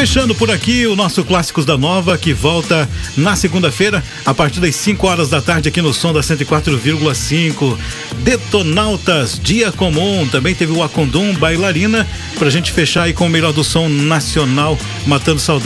Fechando por aqui o nosso Clássicos da Nova, que volta na segunda-feira, a partir das 5 horas da tarde, aqui no som da 104,5. Detonautas, Dia Comum, também teve o Acondum, Bailarina, pra gente fechar aí com o melhor do som nacional, Matando Saudade.